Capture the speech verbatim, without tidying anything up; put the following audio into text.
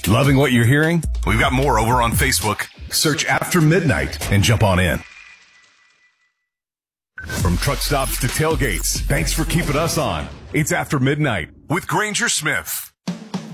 Loving what you're hearing? We've got more over on Facebook. Search After Midnight and jump on in. From truck stops to tailgates, thanks for keeping us on. It's After Midnight with Granger Smith.